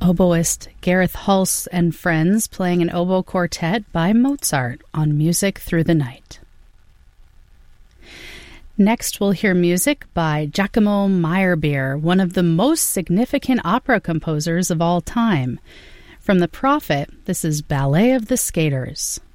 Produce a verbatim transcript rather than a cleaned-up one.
oboist Gareth Hulse and Friends playing an oboe quartet by Mozart on Music Through the Night. Next, we'll hear music by Giacomo Meyerbeer, one of the most significant opera composers of all time. From The Prophet, this is Ballet of the Skaters.